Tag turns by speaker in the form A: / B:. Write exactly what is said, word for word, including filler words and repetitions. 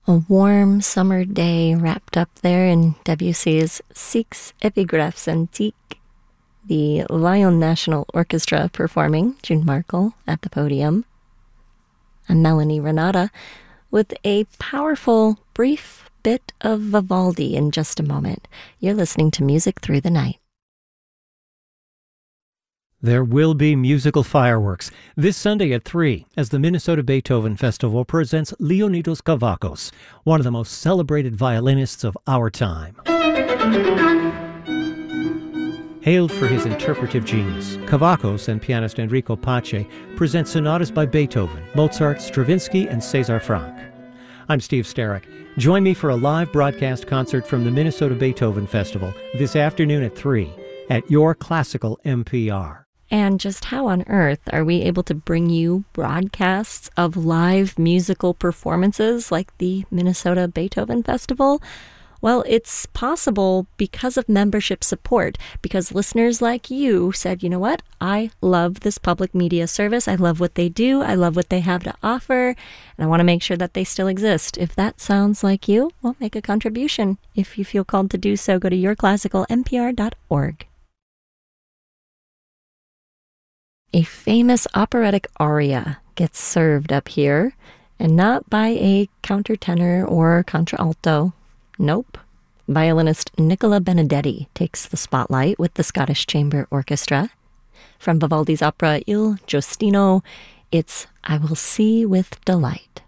A: A warm summer day wrapped up there in Debussy's Six Epigraphes Antiques. The Lyon National Orchestra performing, June Markle at the podium. I'm Melanie Renata with a powerful, brief bit of Vivaldi in just a moment. You're listening to Music Through the Night.
B: There will be musical fireworks this Sunday at three as the Minnesota Beethoven Festival presents Leonidas Kavakos, one of the most celebrated violinists of our time. Hailed for his interpretive genius, Kavakos and pianist Enrico Pace present sonatas by Beethoven, Mozart, Stravinsky, and César Franck. I'm Steve Starrick. Join me for a live broadcast concert from the Minnesota Beethoven Festival this afternoon at three at your classical M P R.
A: And just how on earth are we able to bring you broadcasts of live musical performances like the Minnesota Beethoven Festival? Well, it's possible because of membership support, because listeners like you said, you know what, I love this public media service, I love what they do, I love what they have to offer, and I want to make sure that they still exist. If that sounds like you, well, make a contribution. If you feel called to do so, go to your classical M P R dot org. A famous operatic aria gets served up here, and not by a countertenor or contralto. Nope. Violinist Nicola Benedetti takes the spotlight with the Scottish Chamber Orchestra. From Vivaldi's opera Il Giustino, it's I Will See with Delight.